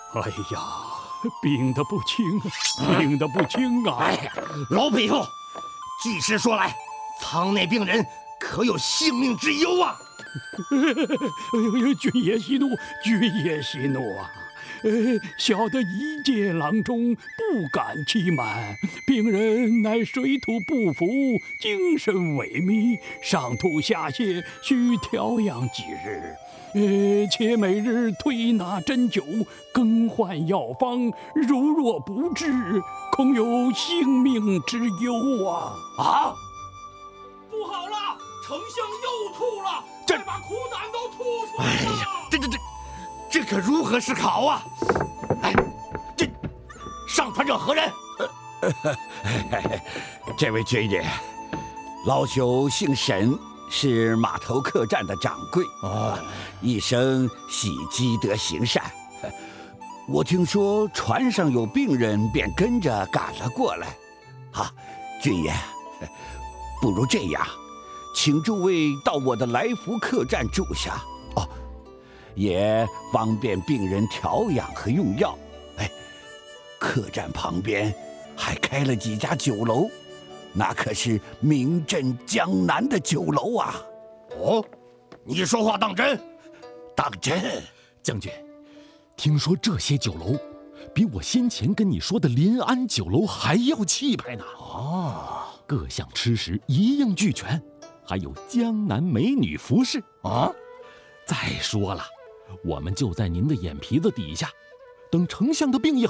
哎呀，病得不轻，病得不轻啊！ 哎呀，老匹夫，据实说来，舱内病人可有性命之忧啊？ 哎呦，君爷息怒，君爷息怒啊！小的一介郎中，不敢欺瞒。病人乃水土不服，精神萎靡，上吐下泻，需调养几日。且每日推拿针灸，更换药方，如若不治，恐有性命之忧啊！ 啊！ 不好了，丞相又吐了， 这快把苦胆都吐出来了！ 哎呀，这可如何是好啊？哎，这上船者何人？ 这位军爷，老朽姓沈，是码头客栈的掌柜。一生喜积德行善。我听说船上有病人，便跟着赶了过来。军爷，不如这样，请诸位到我的来福客栈住下，也方便病人调养和用药。客栈旁边还开了几家酒楼，那可是名震江南的酒楼啊！ 哦，你说话当真？ 当真。 将军，听说这些酒楼比我先前跟你说的临安酒楼还要气派呢。各项吃食一应俱全，还有江南美女服侍啊！再说了，我们就在您的眼皮子底下，等丞相的病一